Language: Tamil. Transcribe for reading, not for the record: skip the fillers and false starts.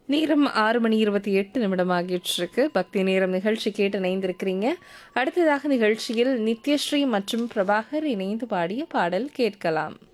நேரம் 6:28 ஆகிட்டிருக்கு. பக்தி நேரம் நிகழ்ச்சி கேட்டு இணைந்திருக்கிறீங்க. அடுத்ததாக நிகழ்ச்சியில் நித்யஸ்ரீ மற்றும் பிரபாகர் இணைந்து பாடிய பாடல் கேட்கலாம்.